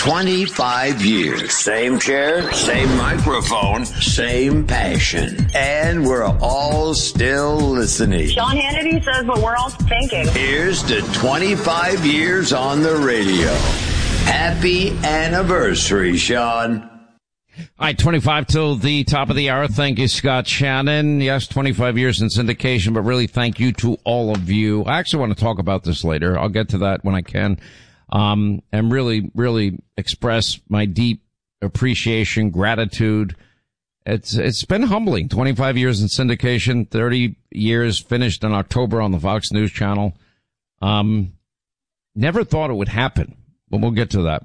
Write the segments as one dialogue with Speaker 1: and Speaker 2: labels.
Speaker 1: 25 years. Same chair, same microphone, same passion. And we're all still listening.
Speaker 2: Sean Hannity says what we're all thinking.
Speaker 1: Here's to 25 years on the radio. Happy anniversary, Sean.
Speaker 3: All right, 25 till the top of the hour. Thank you, Scott Shannon. Yes, 25 years in syndication, but really thank you to all of you. I actually want to talk about this later. I'll get to that when I can. And really express my deep appreciation, gratitude. It's been humbling. 25 years in syndication, 30 years finished in October on the Fox News Channel. Never thought it would happen, but we'll get to that.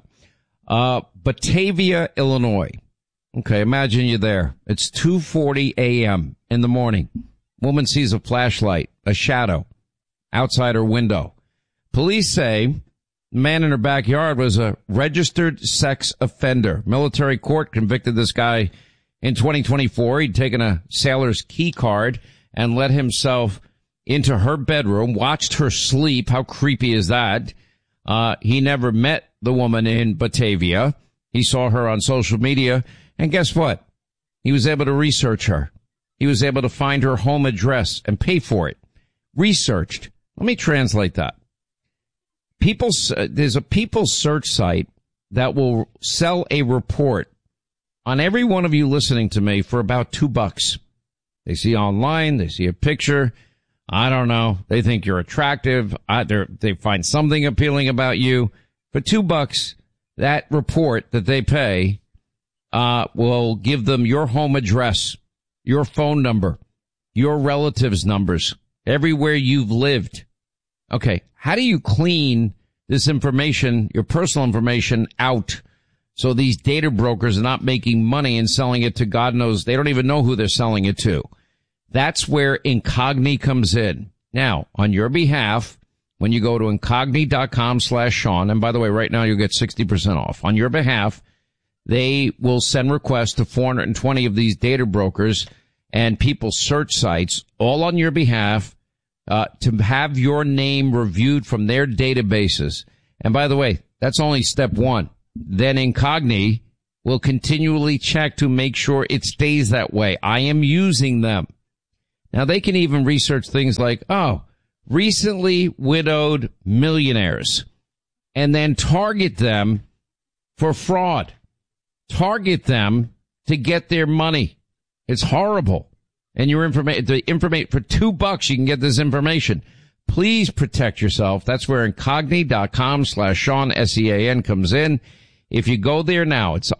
Speaker 3: Batavia, Illinois. Okay, imagine you're there. It's 2:40 a.m. in the morning. Woman sees a flashlight, a shadow, outside her window. Police say the man in her backyard was a registered sex offender. Military court convicted this guy in 2024. He'd taken a sailor's key card and let himself into her bedroom, watched her sleep. How creepy is that? He never met the woman in Batavia. He saw her on social media. And guess what? He was able to research her. He was able to find her home address and pay for it. Researched. Let me translate that. There's a people search site that will sell a report on every one of you listening to me for about $2. They see online, they see a picture. I don't know. They think you're attractive. They find something appealing about you. For $2, that report that they pay will give them your home address, your phone number, your relatives' numbers, everywhere you've lived. Okay, how do you clean this information, your personal information, out so these data brokers are not making money and selling it to God knows, they don't even know who they're selling it to. That's where Incogni comes in. Now, on your behalf, when you go to Incogni.com/Sean, and by the way, right now you'll get 60% off. On your behalf, they will send requests to 420 of these data brokers and people search sites, all on your behalf, to have your name reviewed from their databases. And by the way, that's only step one. Then Incogni will continually check to make sure it stays that way. I am using them. Now, they can even research things like, recently widowed millionaires, and then target them for fraud. Target them to get their money. It's horrible. And your information, for $2, you can get this information. Please protect yourself. That's where Incogni.com/Sean, SEAN comes in. If you go there now, it's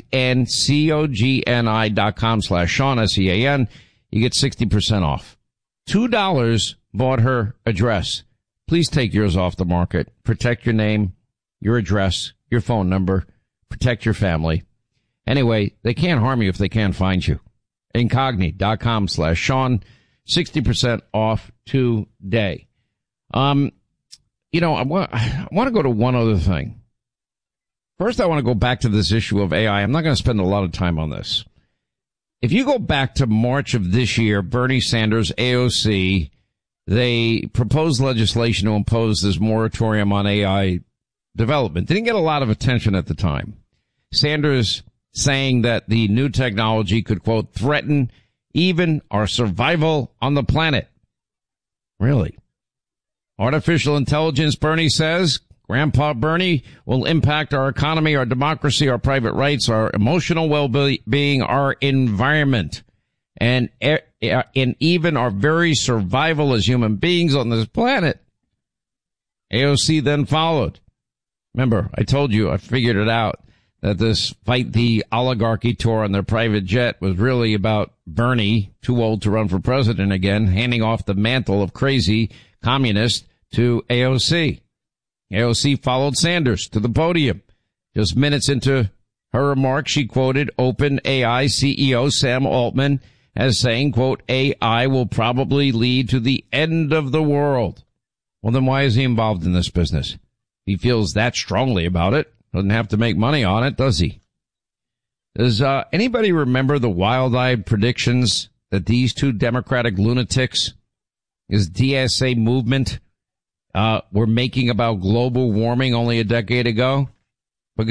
Speaker 3: INCOGNI.com/Sean, SEAN. You get 60% off. $2 bought her address. Please take yours off the market. Protect your name, your address, your phone number. Protect your family. Anyway, they can't harm you if they can't find you. Incogni.com/Sean, 60% off today. I want to go to one other thing. First, I want to go back to this issue of AI. I'm not going to spend a lot of time on this. If you go back to March of this year, Bernie Sanders, AOC, they proposed legislation to impose this moratorium on AI development. Didn't get a lot of attention at the time. Sanders saying that the new technology could, quote, threaten even our survival on the planet. Really? Artificial intelligence, Bernie says, Grandpa Bernie, will impact our economy, our democracy, our private rights, our emotional well-being, our environment, and even our very survival as human beings on this planet. AOC then followed. Remember, I told you, I figured it out, that this Fight the Oligarchy tour on their private jet was really about Bernie, too old to run for president again, handing off the mantle of crazy communist to AOC. AOC followed Sanders to the podium. Just minutes into her remarks, she quoted OpenAI CEO Sam Altman as saying, quote, AI will probably lead to the end of the world. Well, then why is he involved in this business? He feels that strongly about it. Doesn't have to make money on it, does he? Does anybody remember the wild-eyed predictions that these two Democratic lunatics, his DSA movement, were making about global warming only a decade ago? Because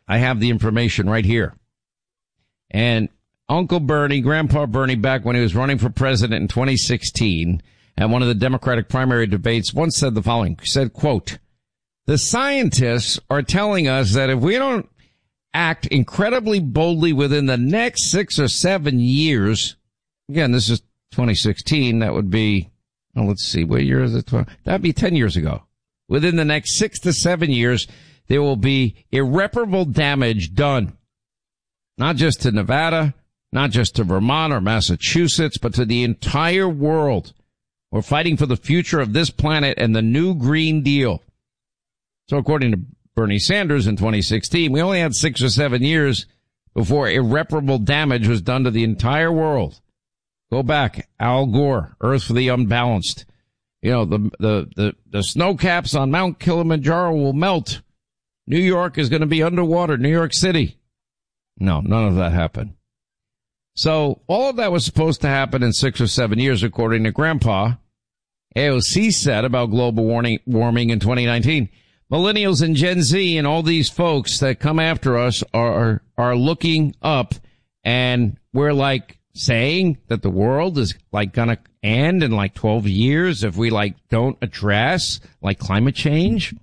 Speaker 3: I have the information right here. And Uncle Bernie, Grandpa Bernie, back when he was running for president in 2016, at one of the Democratic primary debates, once said the following. He said, quote, "The scientists are telling us that if we don't act incredibly boldly within the next 6 or 7 years," again, this is 2016, that would be, let's see, what year is it? That'd be 10 years ago. Within the next 6 to 7 years, there will be irreparable damage done. Not just to Nevada, not just to Vermont or Massachusetts, but to the entire world. We're fighting for the future of this planet and the new Green Deal. So according to Bernie Sanders in 2016, we only had 6 or 7 years before irreparable damage was done to the entire world. Go back, Al Gore, Earth for the Unbalanced. You know, the snow caps on Mount Kilimanjaro will melt. New York is going to be underwater, New York City. No, none of that happened. So all of that was supposed to happen in 6 or 7 years, according to Grandpa. AOC said about global warming in 2019. Millennials and Gen Z and all these folks that come after us are looking up, and we're like saying that the world is like gonna end in like 12 years if we like don't address like climate change.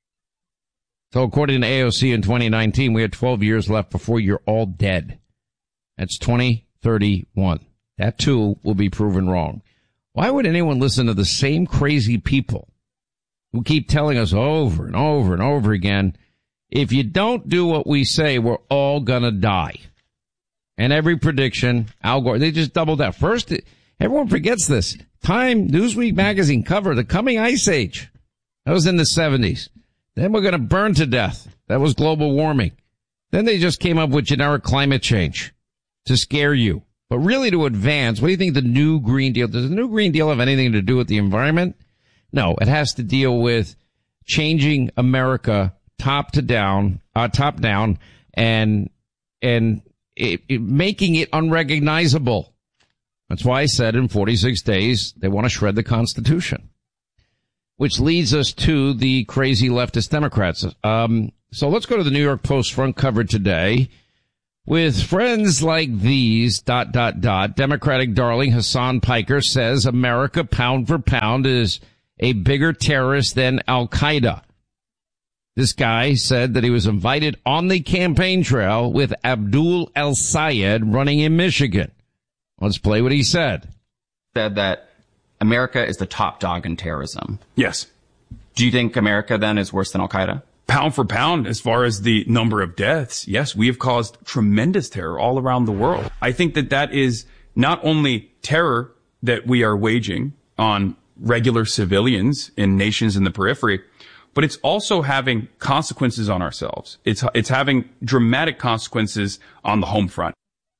Speaker 3: So according to AOC in 2019, we had 12 years left before you're all dead. That's 2031. That too will be proven wrong. Why would anyone listen to the same crazy people who keep telling us over and over and over again, if you don't do what we say, we're all gonna die? And every prediction, Al Gore, they just doubled that. First, everyone forgets this. Time, Newsweek magazine cover, the coming ice age. That was in the 70s. Then we're gonna burn to death. That was global warming. Then they just came up with generic climate change to scare you. But really to advance, what do you think the new Green Deal, does the new Green Deal have anything to do with the environment? No, it has to deal with changing America top down, and making it unrecognizable. That's why I said in 46 days, they want to shred the Constitution. Which leads us to the crazy leftist Democrats. So let's go to the New York Post front cover today. With friends like these, ... Democratic darling Hassan Piker says America, pound for pound, is a bigger terrorist than Al-Qaeda. This guy said that he was invited on the campaign trail with Abdul El-Sayed running in Michigan. Let's play what he said.
Speaker 4: Said that America is the top dog in terrorism.
Speaker 5: Yes.
Speaker 4: Do you think America then is worse than Al-Qaeda?
Speaker 5: Pound for pound, as far as the number of deaths, yes, we have caused tremendous terror all around the world. I think that is not only terror that we are waging on regular civilians in nations in the periphery, but it's also having consequences on ourselves. It's having dramatic consequences on the home front.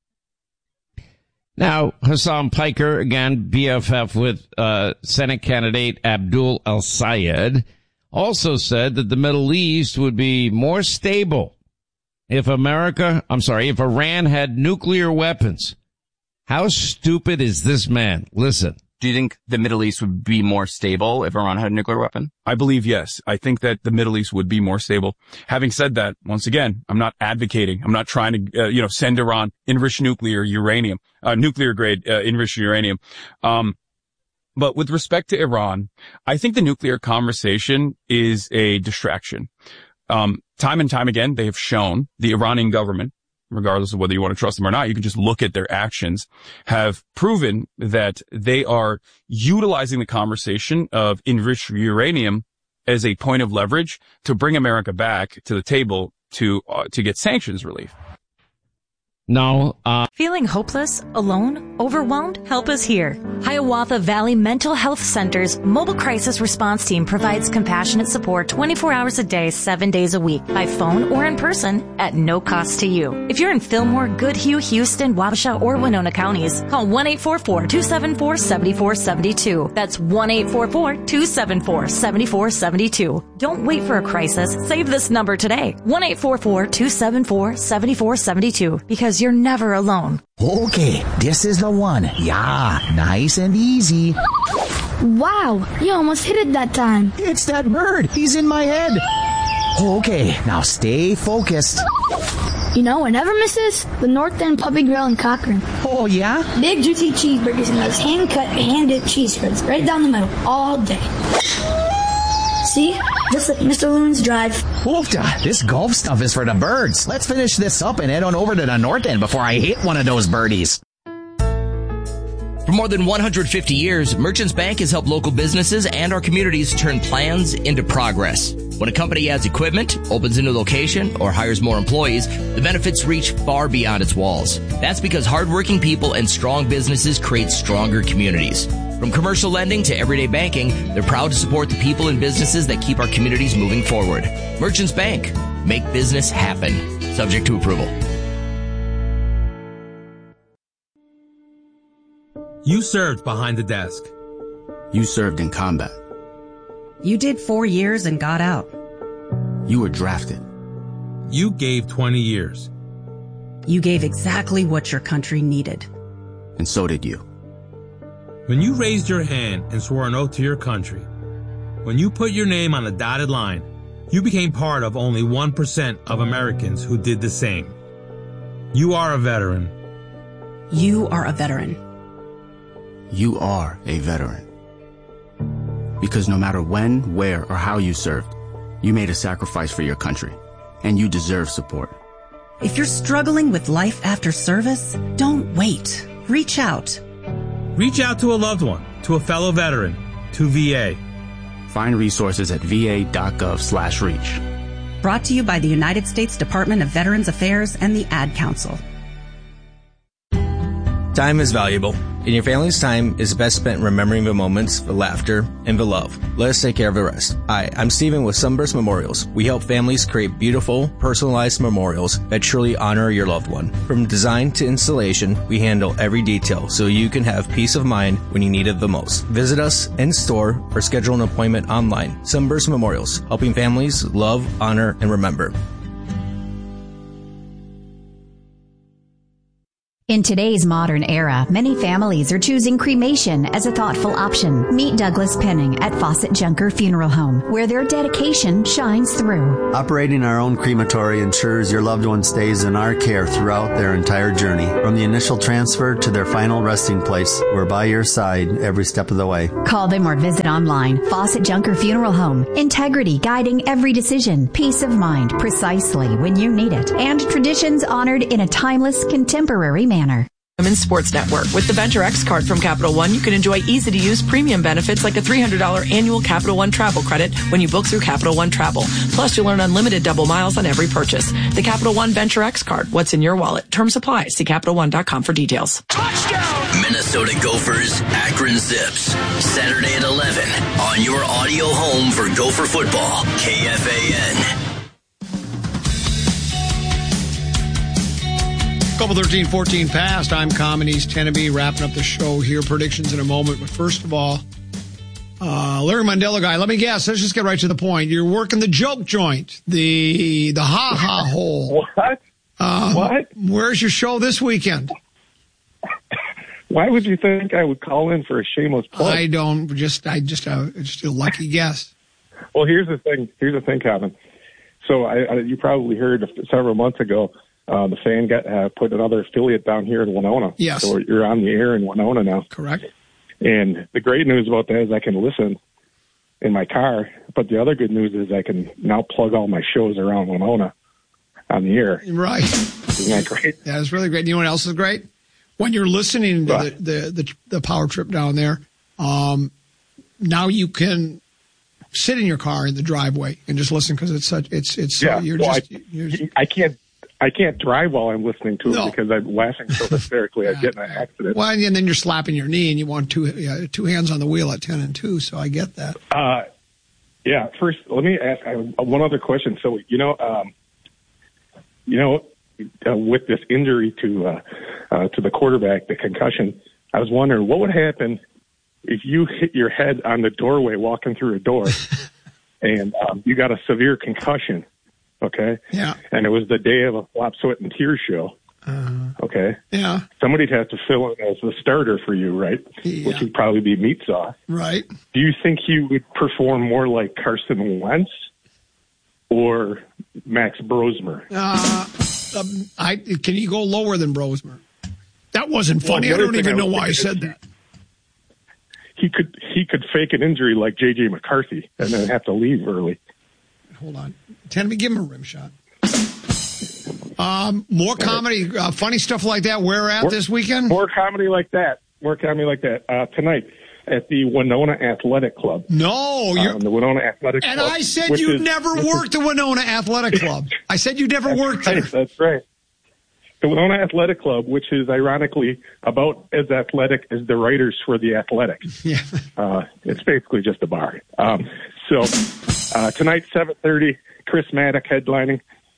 Speaker 3: Now, Hassan Piker, again, BFF with Senate candidate Abdul El-Sayed, also said that the Middle East would be more stable if Iran had nuclear weapons. How stupid is this man? Listen.
Speaker 4: Do you think the Middle East would be more stable if Iran had a nuclear weapon?
Speaker 5: I believe yes. I think that the Middle East would be more stable. Having said that, once again, I'm not advocating. I'm not trying to, send Iran enriched nuclear grade enriched uranium. But with respect to Iran, I think the nuclear conversation is a distraction. Time and time again, they have shown the Iranian government, regardless of whether you want to trust them or not, you can just look at their actions, have proven that they are utilizing the conversation of enriched uranium as a point of leverage to bring America back to the table to get sanctions relief.
Speaker 3: No.
Speaker 6: Feeling hopeless, alone, overwhelmed? Help is here. Hiawatha Valley Mental Health Center's mobile crisis response team provides compassionate support 24 hours a day, 7 days a week, by phone or in person at no cost to you. If you're in Fillmore, Goodhue, Houston, Wabasha, or Winona counties, call 1-844-274-7472. That's 1-844-274-7472. Don't wait for a crisis. Save this number today. 1-844-274-7472. Because you're never alone.
Speaker 7: Okay, this is the one. Yeah, nice and easy.
Speaker 8: Wow, you almost hit it that time.
Speaker 7: It's that bird. He's in my head. Okay, now stay focused.
Speaker 8: You know, I never miss this. The North End Puppy Grill in Cochrane.
Speaker 7: Oh, yeah?
Speaker 8: Big, juicy cheeseburgers and those hand-cut, hand-dipped cheese spreads right down the middle all day. See? Just like Mr. Loon's Drive.
Speaker 7: Oofda, this golf stuff is for the birds. Let's finish this up and head on over to the North End before I hit one of those birdies.
Speaker 9: For more than 150 years, Merchants Bank has helped local businesses and our communities turn plans into progress. When a company adds equipment, opens a new location, or hires more employees, the benefits reach far beyond its walls. That's because hardworking people and strong businesses create stronger communities. From commercial lending to everyday banking, they're proud to support the people and businesses that keep our communities moving forward. Merchants Bank. Make business happen. Subject to approval.
Speaker 10: You served behind the desk.
Speaker 11: You served in combat.
Speaker 12: You did 4 years and got out.
Speaker 11: You were drafted.
Speaker 10: You gave 20 years.
Speaker 12: You gave exactly what your country needed.
Speaker 11: And so did you.
Speaker 10: When you raised your hand and swore an oath to your country, when you put your name on a dotted line, you became part of only 1% of Americans who did the same. You are a veteran.
Speaker 12: You are a veteran.
Speaker 11: You are a veteran. Because no matter when, where, or how you served, you made a sacrifice for your country, and you deserve support.
Speaker 12: If you're struggling with life after service, don't wait. Reach out.
Speaker 10: Reach out to a loved one, to a fellow veteran, to VA.
Speaker 11: Find resources at va.gov/reach.
Speaker 12: Brought to you by the United States Department of Veterans Affairs and the Ad Council.
Speaker 13: Time is valuable, and your family's time is best spent remembering the moments, the laughter, and the love. Let us take care of the rest. Hi, I'm Steven with Sunburst Memorials. We help families create beautiful, personalized memorials that truly honor your loved one. From design to installation, we handle every detail so you can have peace of mind when you need it the most. Visit us in store or schedule an appointment online. Sunburst Memorials, helping families love, honor, and remember.
Speaker 14: In today's modern era, many families are choosing cremation as a thoughtful option. Meet Douglas Penning at Fawcett Junker Funeral Home, where their dedication shines through.
Speaker 15: Operating our own crematory ensures your loved one stays in our care throughout their entire journey. From the initial transfer to their final resting place, we're by your side every step of the way.
Speaker 14: Call them or visit online. Fawcett Junker Funeral Home. Integrity guiding every decision. Peace of mind precisely when you need it. And traditions honored in a timeless, contemporary manner.
Speaker 16: Women's Sports Network. With the Venture X card from Capital One, you can enjoy easy-to-use premium benefits like a $300 annual Capital One travel credit when you book through Capital One Travel. Plus, you'll earn unlimited double miles on every purchase. The Capital One Venture X card. What's in your wallet? Terms apply. See CapitalOne.com for details.
Speaker 1: Touchdown! Minnesota Gophers, Akron Zips. Saturday at 11 on your audio home for Gopher football. KFAN.
Speaker 17: Couple 13-14 past. I'm Comedies Teneby, wrapping up the show here. Predictions in a moment. But first of all, Larry Mandela guy, let me guess. Let's just get right to the point. You're working the joke joint, the ha-ha hole.
Speaker 18: What? What?
Speaker 17: Where's your show this weekend?
Speaker 18: Why would you think I would call in for a shameless plug?
Speaker 17: I don't. Just a lucky guess.
Speaker 18: Well, here's the thing. Kevin. So you probably heard several months ago, the fan put another affiliate down here in Winona.
Speaker 17: Yes.
Speaker 18: So you're on the air in Winona now.
Speaker 17: Correct.
Speaker 18: And the great news about that is I can listen in my car. But the other good news is I can now plug all my shows around Winona on the air.
Speaker 17: Right.
Speaker 18: Isn't that great?
Speaker 17: That is really great. You know what else is great? When you're listening to the power trip down there, now you can sit in your car in the driveway and just listen because
Speaker 18: I can't drive while I'm listening to it because I'm laughing so hysterically I'd get in an accident.
Speaker 17: Well, and then you're slapping your knee and you want two hands on the wheel at 10 and 2, so I get that.
Speaker 18: First, let me ask one other question. So, with this injury to the quarterback, the concussion, I was wondering what would happen if you hit your head on the doorway walking through a door and you got a severe concussion. Okay.
Speaker 17: Yeah.
Speaker 18: And it was the day of a Flop, Sweat, and Tears show. Okay.
Speaker 17: Yeah.
Speaker 18: Somebody'd have to fill in as the starter for you, right?
Speaker 17: Yeah.
Speaker 18: Which would probably be Meat Sauce.
Speaker 17: Right.
Speaker 18: Do you think you would perform more like Carson Wentz or Max Brosmer?
Speaker 17: Can you go lower than Brosmer? That wasn't funny. I don't even know why I said that.
Speaker 18: He could fake an injury like J.J. McCarthy and then have to leave early.
Speaker 17: Hold on. Tenby, give him a rim shot. More comedy, funny stuff like that. Where at this weekend?
Speaker 18: More comedy like that. Tonight at the Winona Athletic Club.
Speaker 17: No,
Speaker 18: the Winona Athletic Club.
Speaker 17: And I said you never worked the Winona Athletic Club. I said you never worked there.
Speaker 18: That's right. The Winona Athletic Club, which is ironically about as athletic as the writers for The Athletic.
Speaker 17: Yeah.
Speaker 18: It's basically just a bar. So tonight, 7:30, Chris Maddock headlining.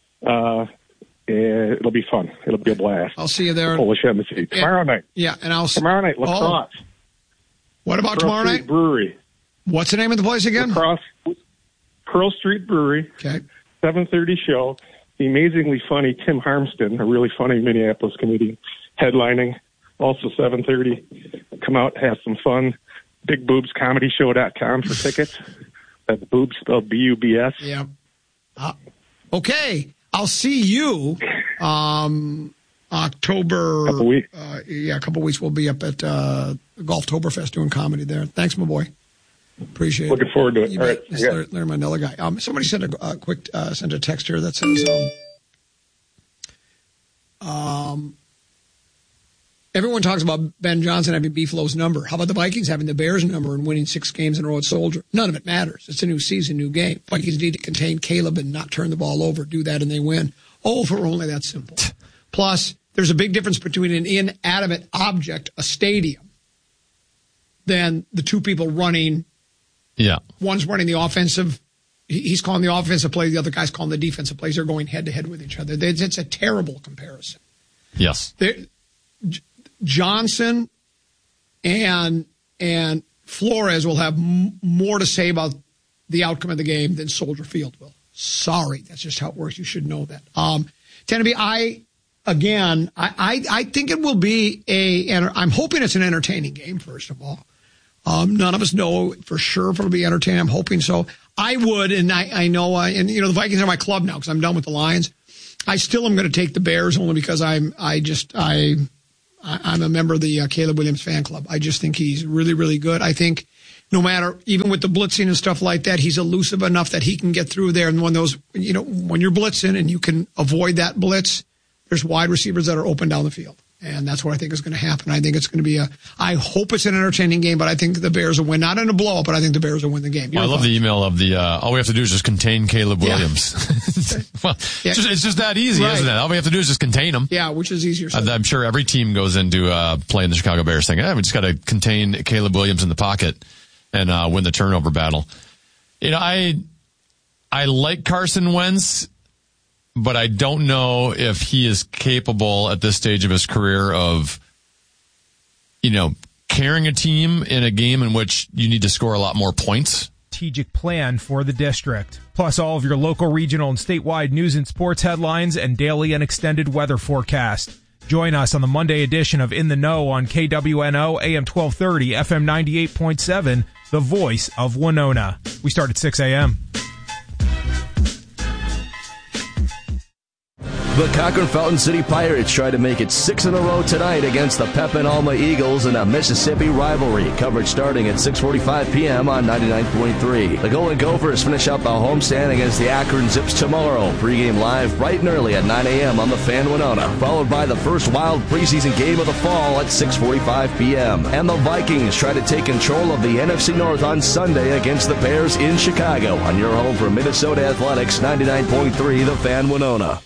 Speaker 18: It'll be fun. It'll be a blast.
Speaker 17: I'll see you there.
Speaker 18: Polish Embassy. Tomorrow night.
Speaker 17: Yeah, and
Speaker 18: tomorrow night, lacrosse.
Speaker 17: Oh. What about tomorrow night?
Speaker 18: Brewery.
Speaker 17: What's the name of the place again?
Speaker 18: Lacrosse. Pearl Street Brewery.
Speaker 17: Okay.
Speaker 18: 7:30 show. The amazingly funny Tim Harmston, a really funny Minneapolis comedian, headlining. Also 7:30. Come out, have some fun. BigBoobsComedyShow.com for tickets. That's boobs spelled B-U-B-S.
Speaker 17: Yeah. Okay. I'll see you October.
Speaker 18: Couple weeks.
Speaker 17: A couple weeks. We'll be up at Golftoberfest doing comedy there. Thanks, my boy. Appreciate it.
Speaker 18: Looking forward to it. All right.
Speaker 17: This Larry Mandela guy. Somebody sent a quick sent a text here that says everyone talks about Ben Johnson having Beefalo's number. How about the Vikings having the Bears number and winning 6 games in a row at Soldier? None of it matters. It's a new season, new game. Vikings need to contain Caleb and not turn the ball over. Do that and they win. Oh, if it were only that simple. Plus, there's a big difference between an inanimate object, a stadium, than the two people running.
Speaker 19: Yeah.
Speaker 17: One's running the offensive. He's calling the offensive plays. The other guy's calling the defensive plays. They're going head to head with each other. It's a terrible comparison.
Speaker 19: Yes.
Speaker 17: Johnson and Flores will have more to say about the outcome of the game than Soldier Field will. Sorry, that's just how it works. You should know that. Tenby, I think it will be I'm hoping it's an entertaining game, first of all. None of us know for sure if it'll be entertaining. I'm hoping so. I would, and I know, and the Vikings are my club now because I'm done with the Lions. I still am going to take the Bears only because I'm a member of the Caleb Williams fan club. I just think he's really, really good. I think no matter, even with the blitzing and stuff like that, he's elusive enough that he can get through there. And when when you're blitzing and you can avoid that blitz, there's wide receivers that are open down the field. And that's what I think is going to happen. I think it's going to be I hope it's an entertaining game, but I think the Bears will win. Not in a blowout, but I think the Bears will win the game.
Speaker 19: I love the email of all we have to do is just contain Caleb Williams. Well, it's just that easy, isn't it? All we have to do is just contain him.
Speaker 17: Yeah, which is easier.
Speaker 19: I'm sure every team goes into playing the Chicago Bears thinking, we just got to contain Caleb Williams in the pocket and win the turnover battle. I like Carson Wentz, but I don't know if he is capable at this stage of his career of, carrying a team in a game in which you need to score a lot more points.
Speaker 20: Strategic plan for the district, plus all of your local, regional, and statewide news and sports headlines and daily and extended weather forecast. Join us on the Monday edition of In the Know on KWNO, AM 1230, FM 98.7, the voice of Winona. We start at 6 a.m.
Speaker 21: The Cochran Fountain City Pirates try to make it 6 in a row tonight against the Pepin Alma Eagles in a Mississippi rivalry. Coverage starting at 6:45 p.m. on 99.3. The Golden Gophers finish up the homestand against the Akron Zips tomorrow. Pregame live bright and early at 9 a.m. on the Fan Winona, followed by the first wild preseason game of the fall at 6:45 p.m. And the Vikings try to take control of the NFC North on Sunday against the Bears in Chicago on your home for Minnesota Athletics, 99.3 The Fan Winona.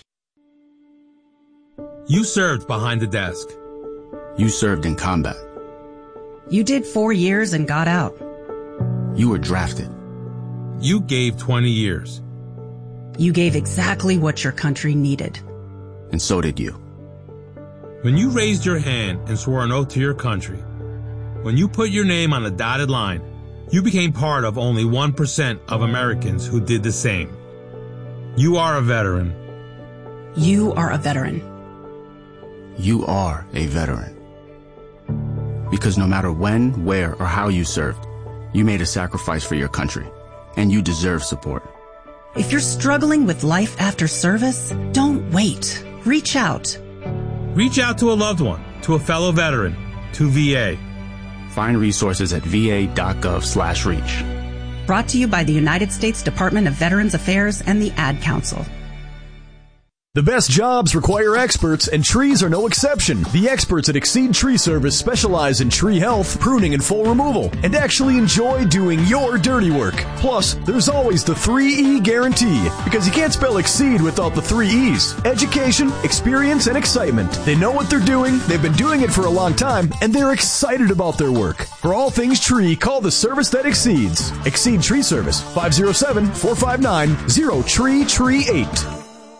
Speaker 10: You served behind the desk.
Speaker 11: You served in combat.
Speaker 12: You did 4 years and got out.
Speaker 11: You were drafted.
Speaker 10: You gave 20 years.
Speaker 12: You gave exactly what your country needed.
Speaker 11: And so did you.
Speaker 10: When you raised your hand and swore an oath to your country, when you put your name on a dotted line, you became part of only 1% of Americans who did the same. You are a veteran.
Speaker 12: You are a veteran.
Speaker 11: You are a veteran. Because no matter when, where, or how you served, you made a sacrifice for your country, and you deserve support.
Speaker 12: If you're struggling with life after service, don't wait. Reach out.
Speaker 10: Reach out to a loved one, to a fellow veteran, to VA.
Speaker 11: Find resources at va.gov/reach.
Speaker 12: Brought to you by the United States Department of Veterans Affairs and the Ad Council.
Speaker 2: The best jobs require experts, and trees are no exception. The experts at Exceed Tree Service specialize in tree health, pruning, and full removal, and actually enjoy doing your dirty work. Plus, there's always the 3E guarantee, because you can't spell Exceed without the 3 E's. Education, experience, and excitement. They know what they're doing, they've been doing it for a long time, and they're excited about their work. For all things tree, call the service that exceeds. Exceed Tree Service, 507-459-0TREE38.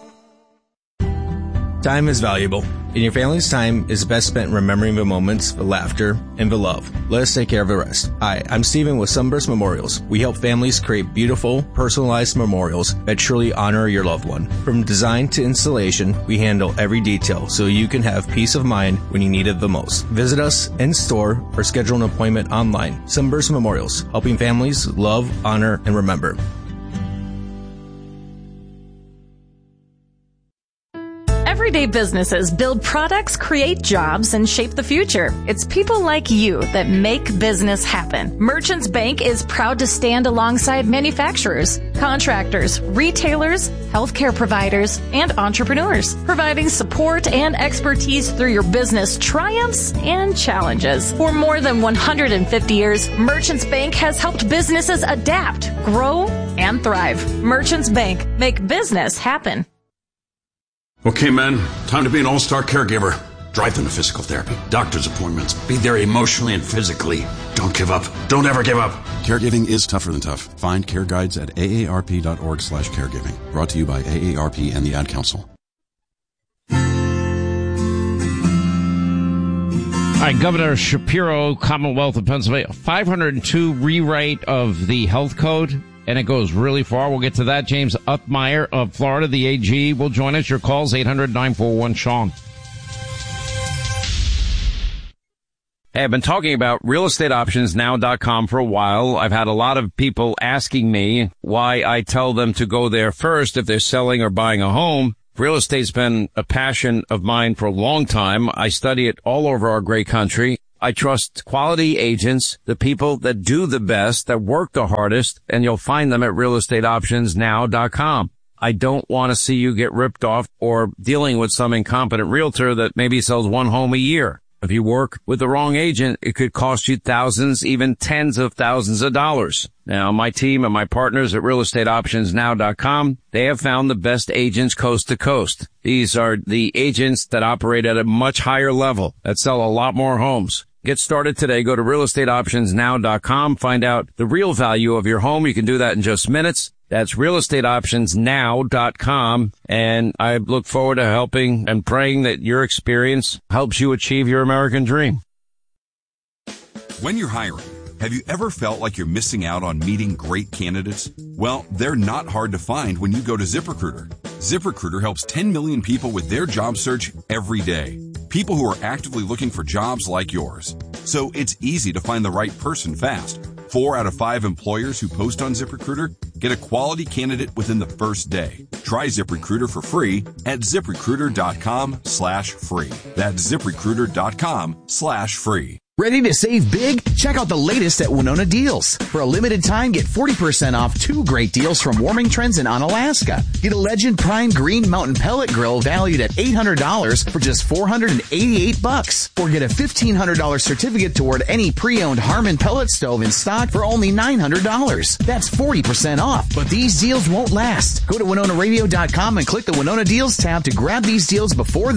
Speaker 13: Time is valuable, and your family's time is best spent remembering the moments, the laughter, and the love. Let us take care of the rest. Hi, I'm Steven with Sunburst Memorials. We help families create beautiful, personalized memorials that truly honor your loved one. From design to installation, we handle every detail so you can have peace of mind when you need it the most. Visit us in store or schedule an appointment online. Sunburst Memorials, helping families love, honor, and remember.
Speaker 6: Everyday businesses build products, create jobs, and shape the future. It's people like you that make business happen. Merchants Bank is proud to stand alongside manufacturers, contractors, retailers, healthcare providers, and entrepreneurs, providing support and expertise through your business triumphs and challenges. For more than 150 years, Merchants Bank has helped businesses adapt, grow, and thrive. Merchants Bank, make business happen.
Speaker 22: Okay, men, time to be an all-star caregiver. Drive them to physical therapy, doctor's appointments, be there emotionally and physically. Don't give up. Don't ever give up.
Speaker 23: Caregiving is tougher than tough. Find care guides at aarp.org/caregiving. Brought to you by AARP and the Ad Council.
Speaker 3: All right, Governor Shapiro, Commonwealth of Pennsylvania, 502 rewrite of the health code. And it goes really far. We'll get to that. James Uthmeyer of Florida, the AG, will join us. Your calls, 800-941-SEAN. Hey, I've been talking about realestateoptionsnow.com for a while. I've had a lot of people asking me why I tell them to go there first if they're selling or buying a home. Real estate's been a passion of mine for a long time. I study it all over our great country. I trust quality agents, the people that do the best, that work the hardest, and you'll find them at realestateoptionsnow.com. I don't want to see you get ripped off or dealing with some incompetent realtor that maybe sells one home a year. If you work with the wrong agent, it could cost you thousands, even tens of thousands of dollars. Now, my team and my partners at realestateoptionsnow.com, they have found the best agents coast to coast. These are the agents that operate at a much higher level, that sell a lot more homes. Get started today. Go to realestateoptionsnow.com. Find out the real value of your home. You can do that in just minutes. That's realestateoptionsnow.com. And I look forward to helping and praying that your experience helps you achieve your American dream.
Speaker 24: When you're hiring, have you ever felt like you're missing out on meeting great candidates? Well, they're not hard to find when you go to ZipRecruiter. ZipRecruiter helps 10 million people with their job search every day. People who are actively looking for jobs like yours. So it's easy to find the right person fast. 4 out of 5 employers who post on ZipRecruiter get a quality candidate within the first day. Try ZipRecruiter for free at ZipRecruiter.com/free. That's ZipRecruiter.com/free.
Speaker 7: Ready to save big? Check out the latest at Winona Deals. For a limited time, get 40% off 2 great deals from Warming Trends in Onalaska. Get a Legend Prime Green Mountain Pellet Grill valued at $800 for just $488. Or get a $1,500 certificate toward any pre-owned Harmon pellet stove in stock for only $900. That's 40% off. But these deals won't last. Go to WinonaRadio.com and click the Winona Deals tab to grab these deals before